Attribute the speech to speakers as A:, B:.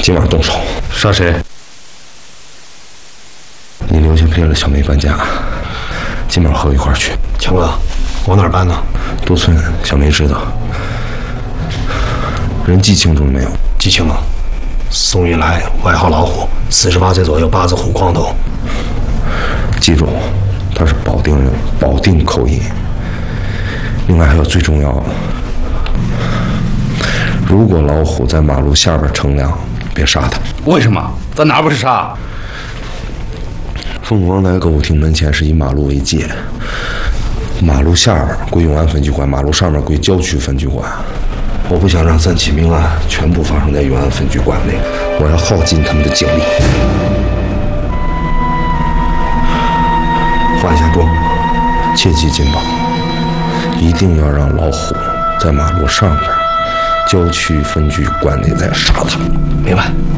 A: 今晚动手。
B: 杀谁？
A: 你留下陪着小梅搬家，今晚和我一块儿去。
C: 强哥，往哪儿搬呢？
A: 杜村，小梅知道。人记清楚了没有？
C: 记清了。宋玉来，外号老虎，48岁左右，八字胡，光头。
A: 记住，他是保定人，保定口音。另外还有最重要的，如果老虎在马路下边乘凉，别杀他。
B: 为什么？咱哪不是杀？
A: 凤凰台歌舞厅门前是以马路为界，马路下边归永安分局管，马路上面归郊区分局管。我不想让3起命案全部发生在永安分局管内，我要耗尽他们的精力。化一下妆，切记金榜，一定要让老虎在马路上边，郊区分局管内再杀他。
C: 明白。